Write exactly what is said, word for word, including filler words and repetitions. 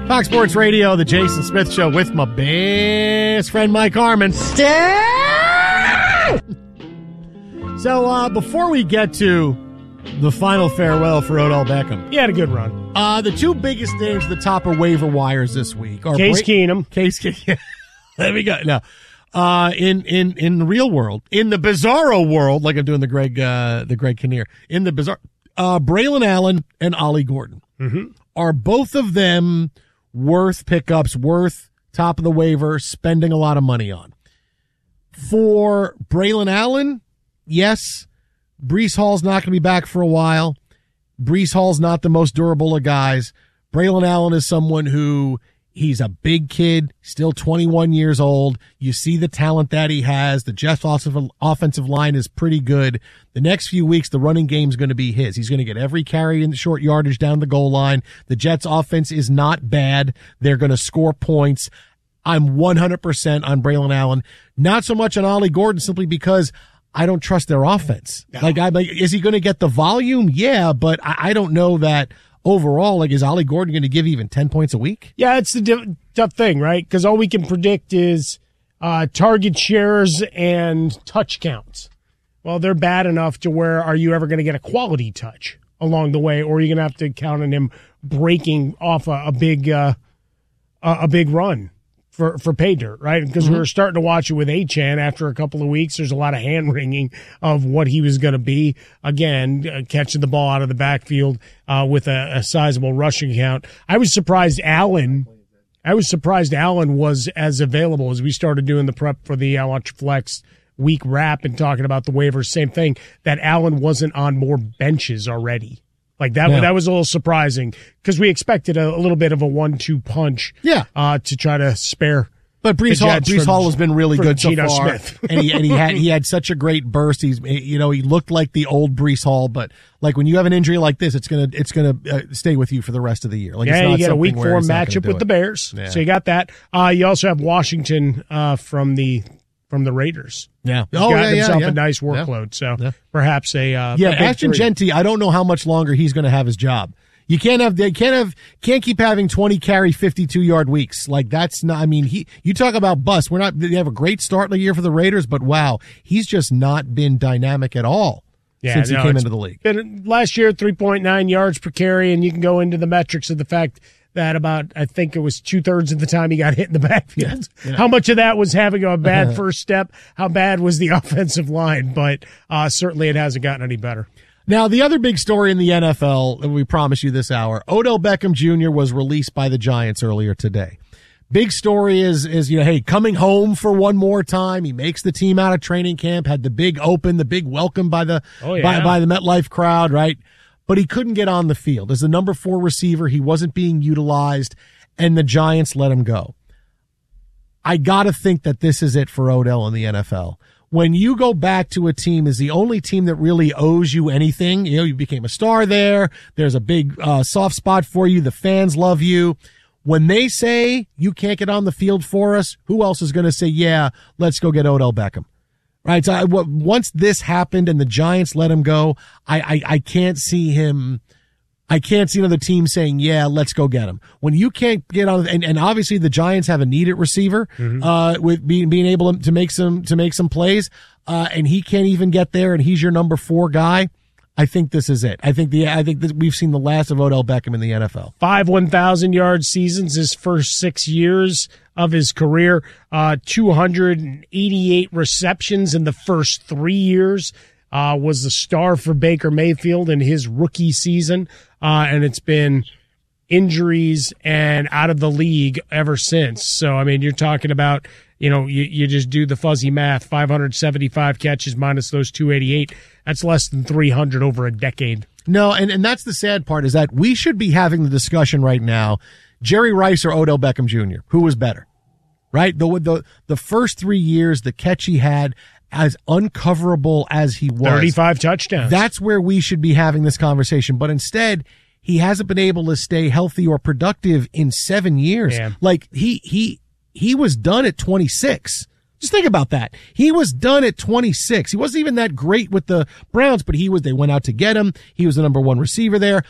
Fox Sports Radio, the Jason Smith Show with my best friend Mike Harmon. So uh, before we get to the final farewell for Odell Beckham. He had a good run. Uh, the two biggest names at the top of waiver wires this week are Case Bra- Keenum. Case Keenum. There we go. No. Uh, in, in, in the real world, in the bizarro world, like I'm doing the Greg, uh, the Greg Kinnear, in the bizarre, uh, Braylon Allen and Ollie Gordon. Mm-hmm. Are both of them worth pickups, worth top of the waiver, spending a lot of money on? For Braylon Allen, yes. Breece Hall's not going to be back for a while. Breece Hall's not the most durable of guys. Braylon Allen is someone who, he's a big kid, still twenty-one years old. You see the talent that he has. The Jets offensive line is pretty good. The next few weeks, the running game is going to be his. He's going to get every carry in the short yardage down the goal line. The Jets offense is not bad. They're going to score points. I'm one hundred percent on Braylon Allen. Not so much on Ollie Gordon, simply because I don't trust their offense. No. Like, I like, is he going to get the volume? Yeah, but I, I don't know that overall. Like, is Ollie Gordon going to give even ten points a week? Yeah, it's the diff- tough thing, right? Because all we can predict is uh, target shares and touch counts. Well, they're bad enough to where are you ever going to get a quality touch along the way, or are you going to have to count on him breaking off a, a big, uh, a, a big run for for pay dirt, right? Because mm-hmm. we were starting to watch it with Achane after a couple of weeks. There's a lot of hand wringing of what he was going to be. Again, uh, catching the ball out of the backfield uh, with a, a sizable rushing count. I was surprised Allen. I was surprised Allen was as available as we started doing the prep for the I Watch Flex week wrap and talking about the waivers. Same thing, that Allen wasn't on more benches already. Like that, yeah. that was a little surprising because we expected a, a little bit of a one two punch. Yeah. Uh, to try to spare. But Breece Hall, Breece Hall has been really good so Geno far, Smith. and he and he had he had such a great burst. He's you know he looked like the old Breece Hall, but like when you have an injury like this, it's gonna it's gonna uh, stay with you for the rest of the year. Like yeah, it's not you get a week four matchup with it. the Bears, yeah. so you got that. Uh, you also have Washington uh, from the from the Raiders. Yeah, He's oh got yeah, himself yeah, a nice yeah. workload. So yeah. perhaps a uh, yeah. a big Ashton three. Genty, I don't know how much longer he's going to have his job. You can't have they can't have can't keep having twenty carry fifty-two yard weeks. Like that's not I mean he you talk about bust. We're not they have a great start in the year for the Raiders, but wow, he's just not been dynamic at all yeah, since no, he came into the league. Been, last year three point nine yards per carry, and you can go into the metrics of the fact that about I think it was two thirds of the time he got hit in the backfield. Yeah, yeah. How much of that was having a bad first step? How bad was the offensive line? But uh, certainly it hasn't gotten any better. Now, the other big story in the N F L, we promise you this hour, Odell Beckham Junior was released by the Giants earlier today. Big story is, is, you know, hey, coming home for one more time. He makes the team out of training camp, had the big open, the big welcome by the, oh, yeah. by, by the MetLife crowd, right? But he couldn't get on the field. As the number four receiver, he wasn't being utilized, and the Giants let him go. I gotta think that this is it for Odell in the N F L. When you go back to a team is the only team that really owes you anything. You know, you became a star there. There's a big uh, soft spot for you. The fans love you. When they say you can't get on the field for us, who else is going to say, yeah, let's go get Odell Beckham? Right. So I, w- once this happened and the Giants let him go, I, I, I can't see him. I can't see another team saying, yeah, let's go get him. When you can't get on, and, and obviously the Giants have a needed receiver, mm-hmm. uh, with being, being able to make some, to make some plays, uh, and he can't even get there and he's your number four guy. I think this is it. I think the, I think that we've seen the last of Odell Beckham in the N F L. Five one thousand yard seasons his first six years of his career, uh, two hundred eighty-eight receptions in the first three years. Uh, was the star for Baker Mayfield in his rookie season. Uh, and it's been injuries and out of the league ever since. So, I mean, you're talking about, you know, you, you just do the fuzzy math, five hundred seventy-five catches minus those two eighty-eight. That's less than three hundred over a decade. No, and, and that's the sad part is that we should be having the discussion right now, Jerry Rice or Odell Beckham Junior Who was better? Right? The, the, the first three years, the catch he had, as uncoverable as he was. thirty-five touchdowns. That's where we should be having this conversation. But instead, he hasn't been able to stay healthy or productive in seven years. Yeah. Like, he, he, he was done at twenty-six. Just think about that. He was done at twenty-six. He wasn't even that great with the Browns, but he was, they went out to get him. He was the number one receiver there.